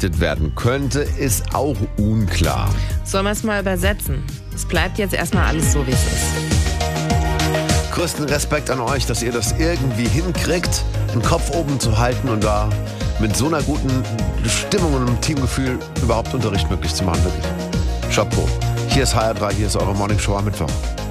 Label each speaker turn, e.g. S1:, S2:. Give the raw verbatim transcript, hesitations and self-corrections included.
S1: berichtet werden könnte, ist auch unklar.
S2: Sollen wir es mal übersetzen? Es bleibt jetzt erstmal alles so, wie es ist.
S1: Größten Respekt an euch, dass ihr das irgendwie hinkriegt, den Kopf oben zu halten und da mit so einer guten Stimmung und einem Teamgefühl überhaupt Unterricht möglich zu machen. Wirklich. Chapeau. Hier ist H R drei, hier ist eure Morning Show am Mittwoch.